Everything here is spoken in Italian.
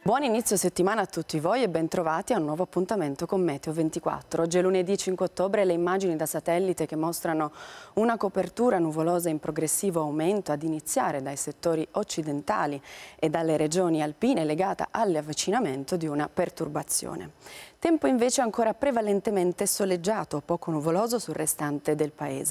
Buon inizio settimana a tutti voi e bentrovati a un nuovo appuntamento con Meteo 24. Oggi è lunedì 5 ottobre e le immagini da satellite che mostrano una copertura nuvolosa in progressivo aumento ad iniziare dai settori occidentali e dalle regioni alpine legata all'avvicinamento di una perturbazione. Tempo invece ancora prevalentemente soleggiato, poco nuvoloso sul restante del paese.